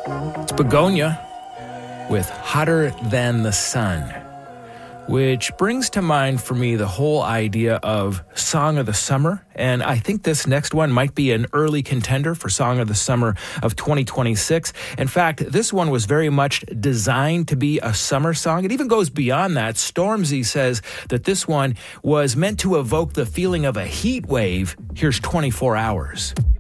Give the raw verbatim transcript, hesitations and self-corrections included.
It's Begonia with Hotter Than the Sun, which brings to mind for me the whole idea of Song of the Summer. And I think this next one might be an early contender for Song of the Summer of twenty twenty-six. In fact, this one was very much designed to be a summer song. It even goes beyond that. Stormzy says that this one was meant to evoke the feeling of a heat wave. Here's twenty-four hours.